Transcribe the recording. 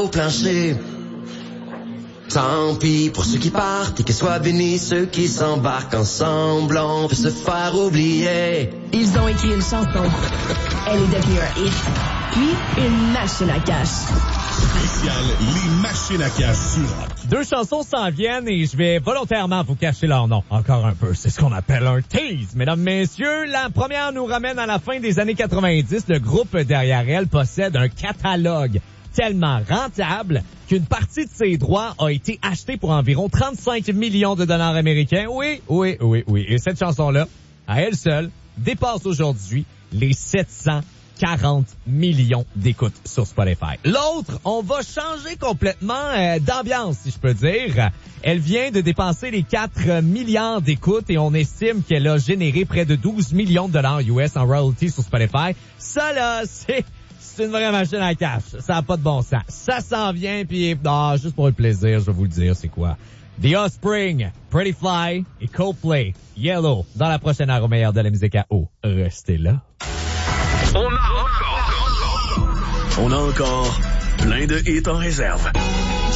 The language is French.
au plancher. Tant pis pour ceux qui partent et que soient bénis ceux qui s'embarquent ensemble. On peut se faire oublier. Ils ont écrit une chanson. Elle est devenue un hit. Puis une machine à cash. Spécial les machines à cash sur Rock. 2 chansons s'en viennent et je vais volontairement vous cacher leur nom. Encore un peu. C'est ce qu'on appelle un tease. Mesdames, messieurs, la première nous ramène à la fin des années 90. Le groupe derrière elle possède un catalogue tellement rentable qu'une partie de ses droits a été achetée pour environ 35 millions de dollars américains. Oui. Et cette chanson-là, à elle seule, dépasse aujourd'hui les 740 millions d'écoutes sur Spotify. L'autre, on va changer complètement d'ambiance, si je peux dire. Elle vient de dépasser les 4 milliards d'écoutes et on estime qu'elle a généré près de 12 millions de dollars US en royalties sur Spotify. Ça, là, c'est une vraie machine à cash. Ça n'a pas de bon sens. Ça s'en vient, puis juste pour le plaisir, je vais vous le dire, c'est quoi? The Offspring, Pretty Fly et Coldplay, Yellow, dans la prochaine heure au meilleur de la musique à eau. Restez là. On a encore plein de hits en réserve.